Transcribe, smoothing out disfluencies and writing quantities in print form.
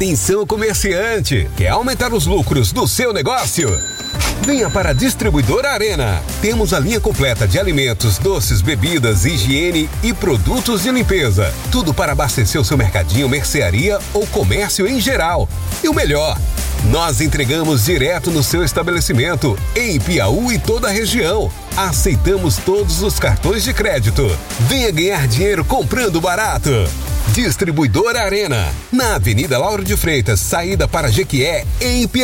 Atenção, comerciante! Quer aumentar os lucros do seu negócio? Venha para a Distribuidora Arena. Temos a linha completa de alimentos, doces, bebidas, higiene e produtos de limpeza. Tudo para abastecer o seu mercadinho, mercearia ou comércio em geral. E o melhor, nós entregamos direto no seu estabelecimento, em Piauí e toda a região. Aceitamos todos os cartões de crédito. Venha ganhar dinheiro comprando barato. Distribuidora Arena, na Avenida Lauro de Freitas, saída para Jequié, em Piauí.